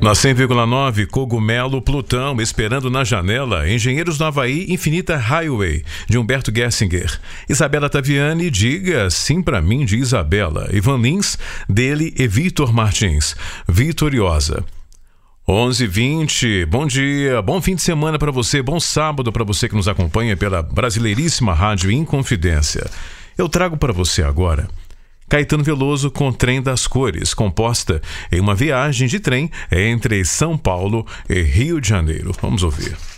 Na 100,9, Cogumelo Plutão, Esperando na Janela, Engenheiros do Havaí, Infinita Highway, de Humberto Gessinger. Isabela Taviani, Diga Sim Pra Mim, de Isabela. Ivan Lins, dele e Vitor Martins, Vitoriosa. 11h20, bom dia, bom fim de semana para você, bom sábado para você que nos acompanha pela brasileiríssima Rádio Inconfidência. Eu trago para você agora Caetano Veloso com Trem das Cores, composta em uma viagem de trem entre São Paulo e Rio de Janeiro. Vamos ouvir.